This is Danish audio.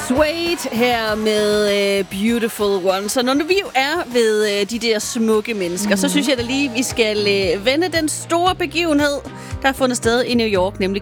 Suede her med Beautiful One. Så når nu vi jo er ved de der smukke mennesker, så synes jeg da lige, vi skal vende den store begivenhed, der har fundet sted i New York, nemlig